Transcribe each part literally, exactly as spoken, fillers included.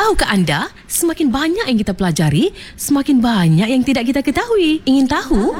Tahukah anda, semakin banyak yang kita pelajari, semakin banyak yang tidak kita ketahui. Ingin tahu?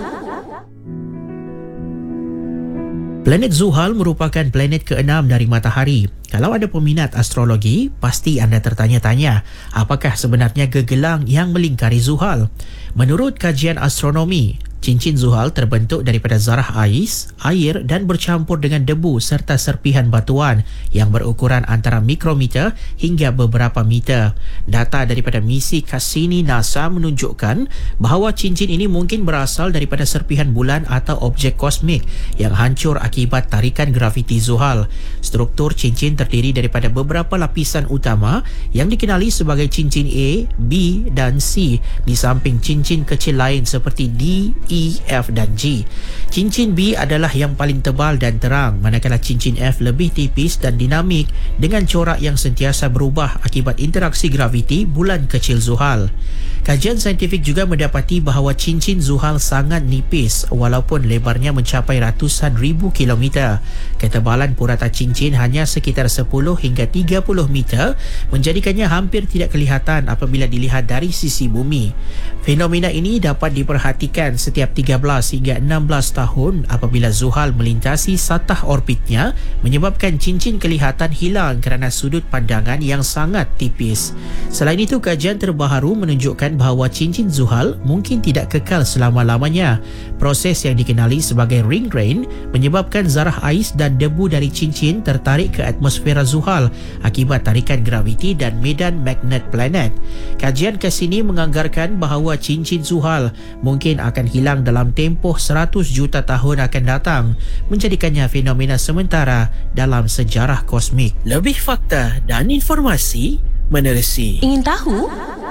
Planet Zuhal merupakan planet keenam dari matahari. Kalau ada peminat astrologi, pasti anda tertanya-tanya, apakah sebenarnya gegelang yang melingkari Zuhal? Menurut kajian astronomi, cincin Zuhal terbentuk daripada zarah ais, air dan bercampur dengan debu serta serpihan batuan yang berukuran antara mikrometer hingga beberapa meter. Data daripada misi Cassini NASA menunjukkan bahawa cincin ini mungkin berasal daripada serpihan bulan atau objek kosmik yang hancur akibat tarikan graviti Zuhal. Struktur cincin terdiri daripada beberapa lapisan utama yang dikenali sebagai cincin A, B dan C di samping cincin kecil lain seperti D, E, F dan G. Cincin B adalah yang paling tebal dan terang, manakala cincin F lebih tipis dan dinamik dengan corak yang sentiasa berubah akibat interaksi graviti bulan kecil Zuhal. Kajian saintifik juga mendapati bahawa cincin Zuhal sangat nipis walaupun lebarnya mencapai ratusan ribu kilometer. Ketebalan purata cincin hanya sekitar sepuluh hingga tiga puluh meter, menjadikannya hampir tidak kelihatan apabila dilihat dari sisi bumi. Fenomena ini dapat diperhatikan setiap tiga belas hingga enam belas tahun apabila Zuhal melintasi satah orbitnya, menyebabkan cincin kelihatan hilang kerana sudut pandangan yang sangat tipis. Selain itu, kajian terbaru menunjukkan bahawa cincin Zuhal mungkin tidak kekal selama-lamanya. Proses yang dikenali sebagai ring rain menyebabkan zarah ais dan debu dari cincin tertarik ke atmosfera Zuhal akibat tarikan graviti dan medan magnet planet. Kajian Cassini menganggarkan bahawa cincin Zuhal mungkin akan hilang dalam tempoh seratus juta tahun akan datang, menjadikannya fenomena sementara dalam sejarah kosmik. Lebih fakta dan informasi menerusi. Ingin tahu?